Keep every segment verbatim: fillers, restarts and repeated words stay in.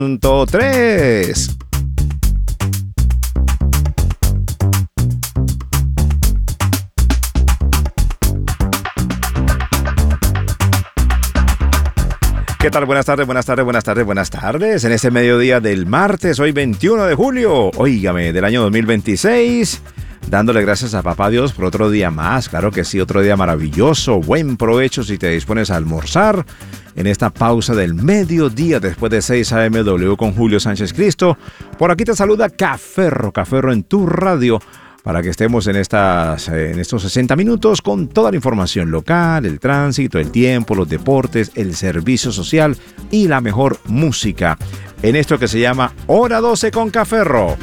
Punto tres. ¿Qué tal? Buenas tardes, buenas tardes, buenas tardes, buenas tardes. En este mediodía del martes, hoy veintiuno de julio, óigame, del año dos mil veintiséis, dándole gracias a Papá Dios por otro día más. Claro que sí, otro día maravilloso. Buen provecho si te dispones a almorzar en esta pausa del mediodía después de seis a eme doble u con Julio Sánchez Cristo. Por aquí te saluda Caferro, Caferro en tu radio, para que estemos en, estas, en estos sesenta minutos con toda la información local, el tránsito, el tiempo, los deportes, el servicio social y la mejor música. En esto que se llama Hora doce con Caferro.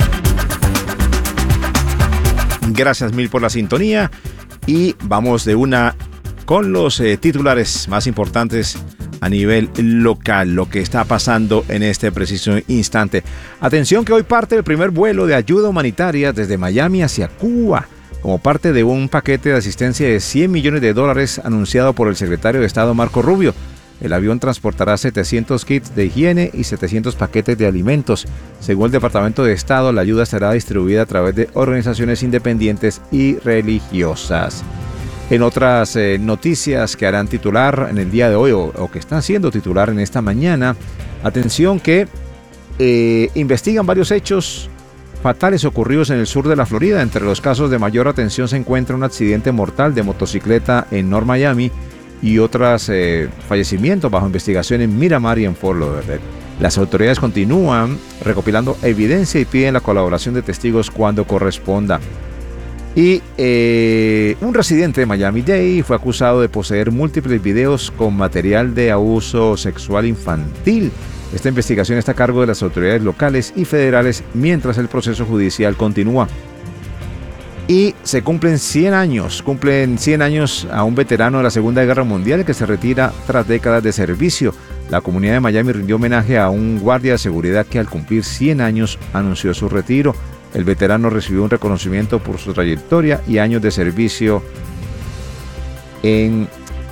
Gracias mil por la sintonía y vamos de una con los eh, titulares más importantes a nivel local, lo que está pasando en este preciso instante. Atención que hoy parte el primer vuelo de ayuda humanitaria desde Miami hacia Cuba, como parte de un paquete de asistencia de cien millones de dólares anunciado por el secretario de Estado Marco Rubio. El avión transportará setecientos kits de higiene y setecientos paquetes de alimentos. Según el Departamento de Estado, la ayuda será distribuida a través de organizaciones independientes y religiosas. En otras eh, noticias que harán titular en el día de hoy o, o que están siendo titular en esta mañana, atención que eh, investigan varios hechos fatales ocurridos en el sur de la Florida. Entre los casos de mayor atención se encuentra un accidente mortal de motocicleta en North Miami y otros eh, fallecimientos bajo investigación en Miramar y en Fort Lauderdale. Las autoridades continúan recopilando evidencia y piden la colaboración de testigos cuando corresponda. Y eh, un residente de Miami-Dade fue acusado de poseer múltiples videos con material de abuso sexual infantil. Esta investigación está a cargo de las autoridades locales y federales mientras el proceso judicial continúa. Y se cumplen cien años, cumplen cien años a un veterano de la Segunda Guerra Mundial que se retira tras décadas de servicio. La comunidad de Miami rindió homenaje a un guardia de seguridad que al cumplir cien años anunció su retiro. El veterano recibió un reconocimiento por su trayectoria y años de servicio en,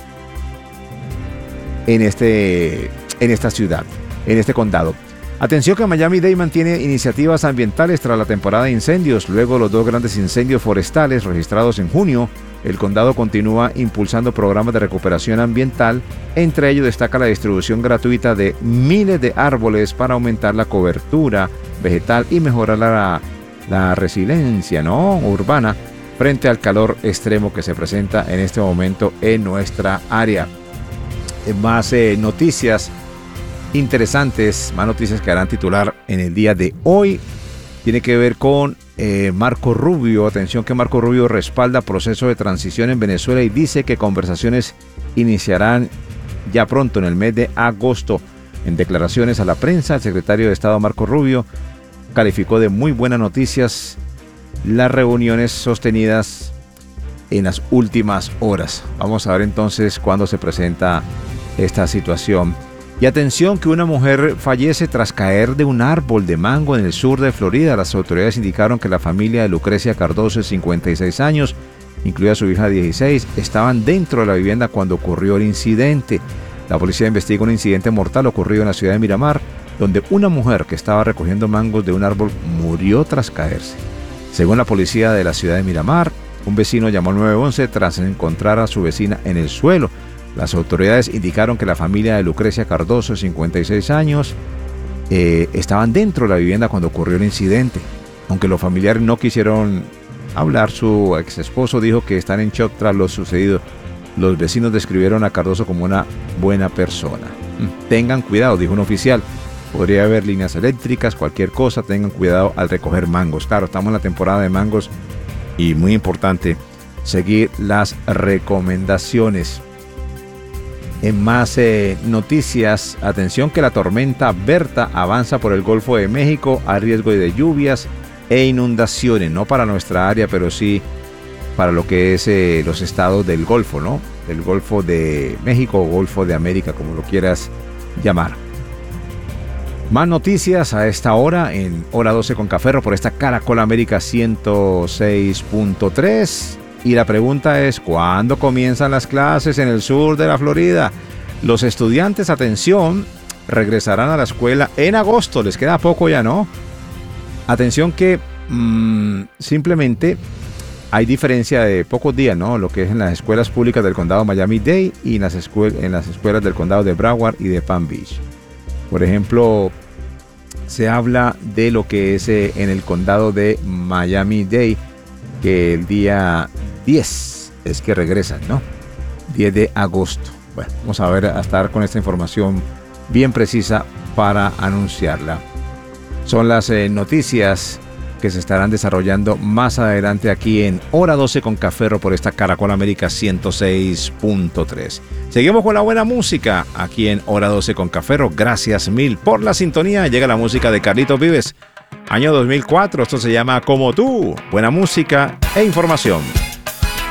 en, este, en esta ciudad, en este condado. Atención que Miami-Dade mantiene iniciativas ambientales tras la temporada de incendios. Luego de los dos grandes incendios forestales registrados en junio, el condado continúa impulsando programas de recuperación ambiental. Entre ellos destaca la distribución gratuita de miles de árboles para aumentar la cobertura vegetal y mejorar la la resiliencia, ¿no?, urbana frente al calor extremo que se presenta en este momento en nuestra área. Más eh, noticias interesantes, más noticias que harán titular en el día de hoy. Tiene que ver con eh, Marco Rubio. Atención que Marco Rubio respalda proceso de transición en Venezuela y dice que conversaciones iniciarán ya pronto en el mes de agosto. En declaraciones a la prensa, el secretario de Estado Marco Rubio calificó de muy buenas noticias las reuniones sostenidas en las últimas horas. Vamos a ver entonces cuándo se presenta esta situación. Y atención que una mujer fallece tras caer de un árbol de mango en el sur de Florida. Las autoridades indicaron que la familia de Lucrecia Cardoso, de cincuenta y seis años, incluida su hija de dieciséis, estaban dentro de la vivienda cuando ocurrió el incidente. La policía investiga un incidente mortal ocurrido en la ciudad de Miramar, donde una mujer que estaba recogiendo mangos de un árbol murió tras caerse. Según la policía de la ciudad de Miramar, un vecino llamó al nueve once tras encontrar a su vecina en el suelo. Las autoridades indicaron que la familia de Lucrecia Cardoso, de cincuenta y seis años, eh, estaban dentro de la vivienda cuando ocurrió el incidente. Aunque los familiares no quisieron hablar, su ex esposo dijo que están en shock tras lo sucedido. Los vecinos describieron a Cardoso como una buena persona. Tengan cuidado, dijo un oficial. Podría haber líneas eléctricas, cualquier cosa, tengan cuidado al recoger mangos. Claro, estamos en la temporada de mangos y muy importante seguir las recomendaciones. En más eh, noticias, atención que la tormenta Berta avanza por el Golfo de México a riesgo de lluvias e inundaciones, no para nuestra área, pero sí para lo que es eh, los estados del Golfo, ¿no? Del Golfo de México o Golfo de América, como lo quieras llamar. Más noticias a esta hora en Hora doce con Caferro por esta Caracol América ciento seis punto tres. Y la pregunta es, ¿cuándo comienzan las clases en el sur de la Florida? Los estudiantes, atención, regresarán a la escuela en agosto. Les queda poco ya, ¿no? Atención que mmm, simplemente hay diferencia de pocos días, ¿no? Lo que es en las escuelas públicas del condado Miami-Dade y en las, escuel- en las escuelas del condado de Broward y de Palm Beach. Por ejemplo, se habla de lo que es eh, en el condado de Miami-Dade, que el día diez es que regresan, ¿no? diez de agosto. Bueno, vamos a ver, a estar con esta información bien precisa para anunciarla. Son las eh, noticias que se estarán desarrollando más adelante aquí en Hora doce con Cafferro por esta Caracol América ciento seis punto tres. Seguimos con la buena música aquí en Hora doce con Cafferro. Gracias mil por la sintonía. Llega la música de Carlitos Vives, año dos mil cuatro. Esto se llama Como Tú. Buena música e información.